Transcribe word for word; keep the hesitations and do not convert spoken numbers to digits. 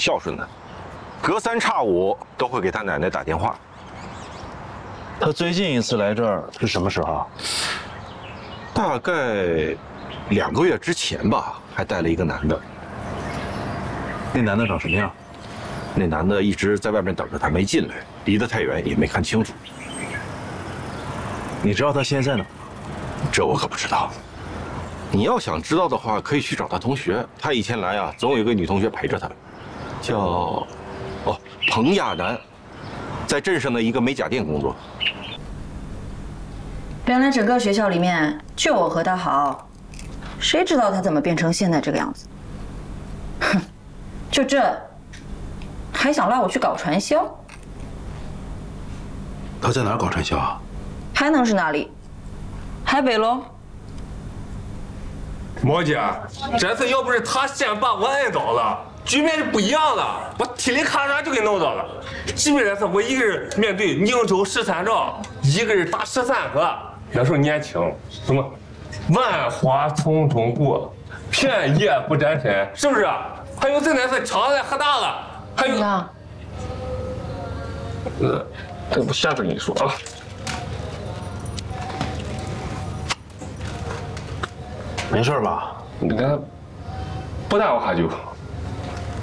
孝顺的，隔三差五都会给他奶奶打电话。 他最近一次来这儿是什么时候啊？ 大概两个月之前吧，还带了一个男的。 那男的长什么样？ 那男的一直在外面等着他，没进来，离得太远也没看清楚。 你知道他现在呢？ 这我可不知道。你要想知道的话，可以去找他同学。他以前来啊，总有一个女同学陪着他，叫哦彭亚楠，在镇上的一个美甲店工作。 原来整个学校里面就我和他好，谁知道他怎么变成现在这个样子？哼，就这，还想拉我去搞传销？ 他在哪儿搞传销啊？ 还能是哪里？海北喽。 毛姐，这次要不是他先把我摁倒了，局面就不一样了。我踢里咔嚓就给弄倒了。基本上是我一个人面对宁州十三招，一个人打十三个。那时候年轻，什么万花丛中过，片叶不沾身，是不是？还有这那是枪子喝大了，还有。呃，这不下次跟你说啊。 没事吧？ 你看，不打我喝酒。